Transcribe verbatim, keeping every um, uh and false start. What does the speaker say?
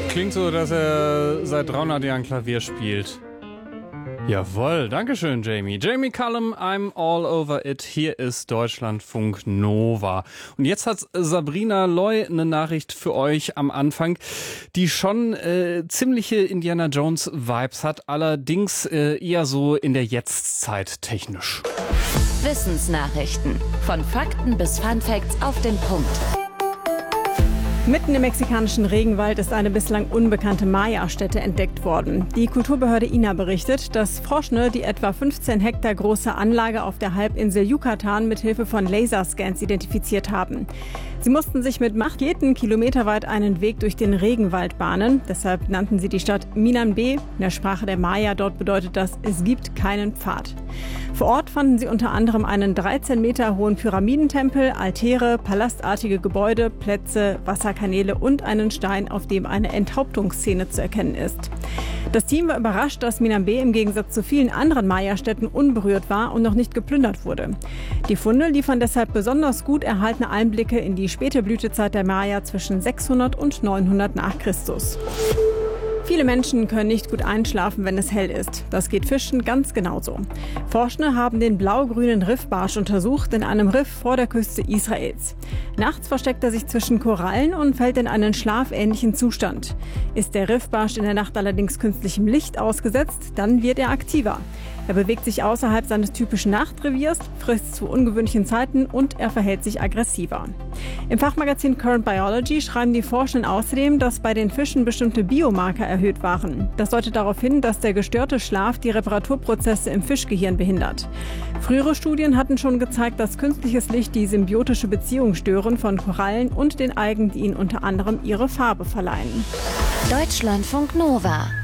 Klingt so, dass er seit dreihundert Jahren Klavier spielt. Jawohl, dankeschön, Jamie. Jamie Cullum, I'm all over it. Hier ist Deutschlandfunk Nova. Und jetzt hat Sabrina Loy eine Nachricht für euch am Anfang, die schon äh, ziemliche Indiana Jones Vibes hat, allerdings äh, eher so in der Jetztzeit technisch. Wissensnachrichten. Von Fakten bis Funfacts auf den Punkt. Mitten im mexikanischen Regenwald ist eine bislang unbekannte Maya-Stätte entdeckt worden. Die Kulturbehörde I N A berichtet, dass Forschende die etwa fünfzehn Hektar große Anlage auf der Halbinsel Yucatan mit Hilfe von Laserscans identifiziert haben. Sie mussten sich mit Macheten kilometerweit einen Weg durch den Regenwald bahnen. Deshalb nannten sie die Stadt Minanbe. In der Sprache der Maya dort bedeutet das, es gibt keinen Pfad. Vor Ort fanden sie unter anderem einen dreizehn Meter hohen Pyramidentempel, Altäre, palastartige Gebäude, Plätze, Wasserkanäle und einen Stein, auf dem eine Enthauptungsszene zu erkennen ist. Das Team war überrascht, dass Minanbe im Gegensatz zu vielen anderen Maya-Städten unberührt war und noch nicht geplündert wurde. Die Funde liefern deshalb besonders gut erhaltene Einblicke in die späte Blütezeit der Maya zwischen sechshundert und neunhundert nach Christus. Viele Menschen können nicht gut einschlafen, wenn es hell ist. Das geht Fischen ganz genauso. Forschende haben den blau-grünen Riffbarsch untersucht in einem Riff vor der Küste Israels. Nachts versteckt er sich zwischen Korallen und fällt in einen schlafähnlichen Zustand. Ist der Riffbarsch in der Nacht allerdings künstlichem Licht ausgesetzt, dann wird er aktiver. Er bewegt sich außerhalb seines typischen Nachtreviers, frisst zu ungewöhnlichen Zeiten und er verhält sich aggressiver. Im Fachmagazin Current Biology schreiben die Forschenden außerdem, dass bei den Fischen bestimmte Biomarker erhöht waren. Das deutet darauf hin, dass der gestörte Schlaf die Reparaturprozesse im Fischgehirn behindert. Frühere Studien hatten schon gezeigt, dass künstliches Licht die symbiotische Beziehung stören von Korallen und den Algen, die ihnen unter anderem ihre Farbe verleihen. Deutschlandfunk Nova.